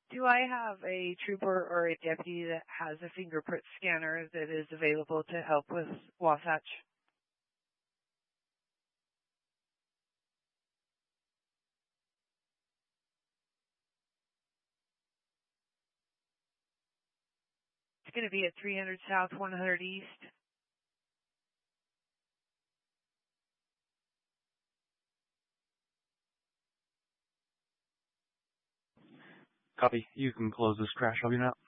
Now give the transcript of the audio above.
Do I have a trooper or a deputy that has a fingerprint scanner that is available to help with Wasatch? It's going to be at 300 South, 100 East. Copy. You can close this crash. I'll be out.